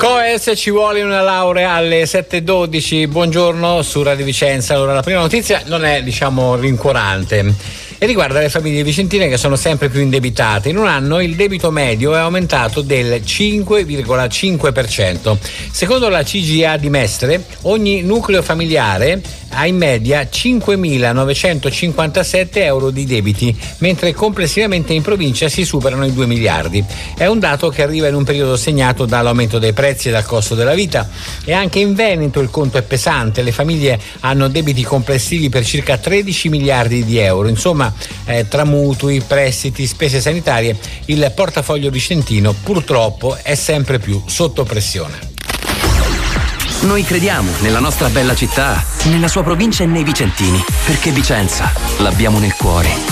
Coes, ci vuole una laurea alle 7:12. Buongiorno su Radio Vicenza. Allora, la prima notizia non è, rincuorante e riguarda le famiglie vicentine che sono sempre più indebitate. In un anno il debito medio è aumentato del 5,5%. Secondo la CGIA di Mestre, ogni nucleo familiare ha in media 5.957 euro di debiti, mentre complessivamente in provincia si superano i 2 miliardi. È un dato che arriva in un periodo segnato dall'aumento dei prezzi e dal costo della vita, e anche in Veneto il conto è pesante. Le famiglie hanno debiti complessivi per circa 13 miliardi di euro. Insomma, tra mutui, prestiti, spese sanitarie, il portafoglio vicentino purtroppo è sempre più sotto pressione. Noi crediamo nella nostra bella città, nella sua provincia e nei vicentini, perché Vicenza l'abbiamo nel cuore.